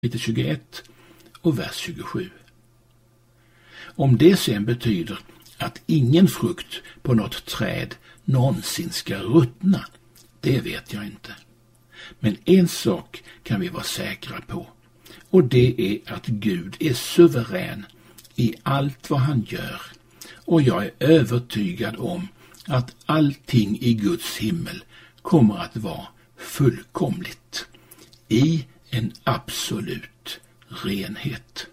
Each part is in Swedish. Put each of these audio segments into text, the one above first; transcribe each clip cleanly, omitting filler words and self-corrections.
kapitel 21 och vers 27. Om det sen betyder att ingen frukt på något träd någonsin ska ruttna, det vet jag inte. Men en sak kan vi vara säkra på, och det är att Gud är suverän i allt vad han gör, och jag är övertygad om att allting i Guds himmel kommer att vara fullkomligt, i en absolut renhet.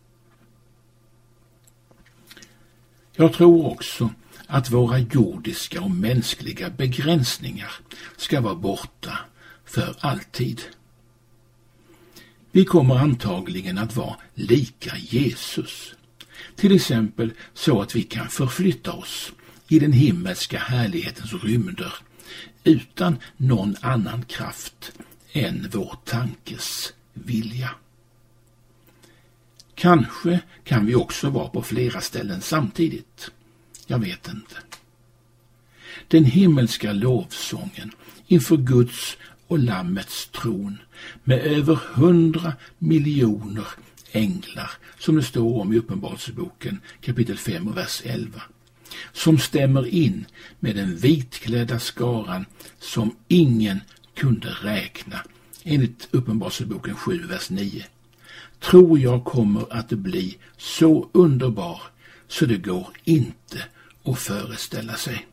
Jag tror också att våra jordiska och mänskliga begränsningar ska vara borta för alltid. Vi kommer antagligen att vara lika Jesus, till exempel så att vi kan förflytta oss i den himmelska härlighetens rymder utan någon annan kraft än vår tankes vilja. Kanske kan vi också vara på flera ställen samtidigt. Jag vet inte. Den himmelska lovsången inför Guds och Lammets tron med över 100 miljoner änglar, som det står om i Uppenbarelseboken kapitel 5 och vers 11, som stämmer in med den vitklädda skaran som ingen kunde räkna, enligt Uppenbarelseboken 7 vers 9, tror jag kommer att bli så underbar så det går inte att föreställa sig.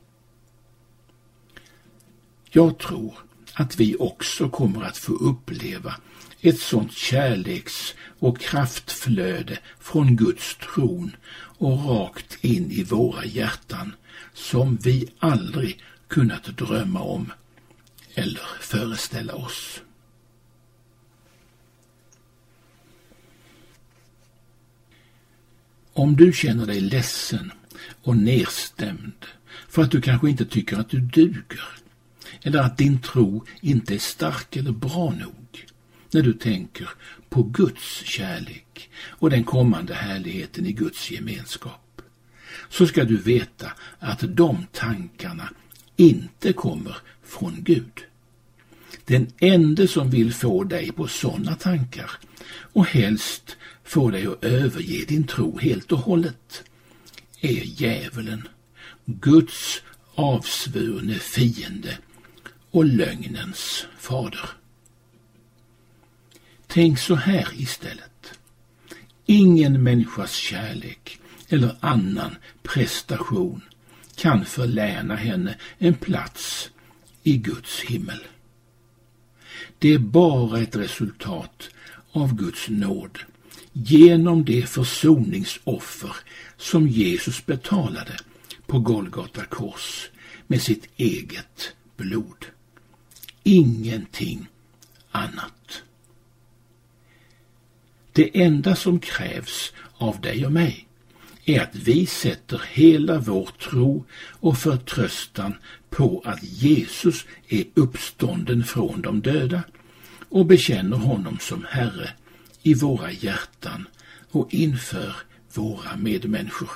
Jag tror att vi också kommer att få uppleva ett sånt kärleks- och kraftflöde från Guds tron och rakt in i våra hjärtan som vi aldrig kunnat drömma om eller föreställa oss. Om du känner dig ledsen och nedstämd för att du kanske inte tycker att du duger, eller att din tro inte är stark eller bra nog, när du tänker på Guds kärlek och den kommande härligheten i Guds gemenskap, så ska du veta att de tankarna inte kommer från Gud. Den ende som vill få dig på sådana tankar och helst få dig att överge din tro helt och hållet är djävulen, Guds avsvurne fiende och lögnens fader. Tänk så här istället. Ingen människas kärlek eller annan prestation kan förläna henne en plats i Guds himmel. Det är bara ett resultat av Guds nåd genom det försoningsoffer som Jesus betalade på Golgata kors med sitt eget blod. Ingenting annat. Det enda som krävs av dig och mig är att vi sätter hela vår tro och förtröstan på att Jesus är uppstånden från de döda och bekänner honom som Herre i våra hjärtan och inför våra medmänniskor.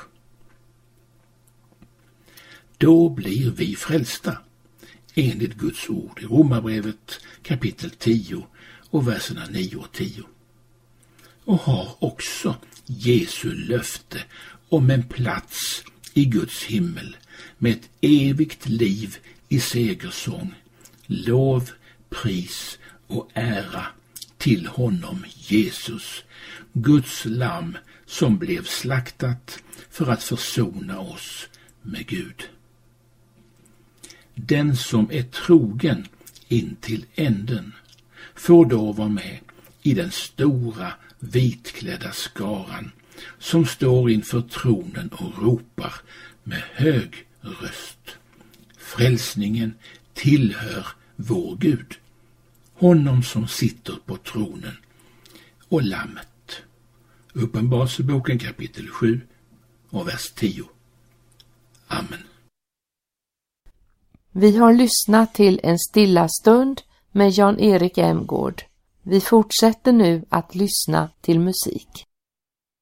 Då blir vi frälsta, enligt Guds ord i Romarbrevet kapitel 10 och verserna 9 och 10. Och har också Jesu löfte om en plats i Guds himmel med ett evigt liv i segersång, lov, pris och ära till honom Jesus, Guds lamm som blev slaktat för att försona oss med Gud. Den som är trogen in till änden får då vara med i den stora vitklädda skaran som står inför tronen och ropar med hög röst: frälsningen tillhör vår Gud, honom som sitter på tronen och lammet. Uppenbarelseboken kapitel 7 och vers 10. Amen. Vi har lyssnat till en stilla stund med Jan-Erik Emgård. Vi fortsätter nu att lyssna till musik.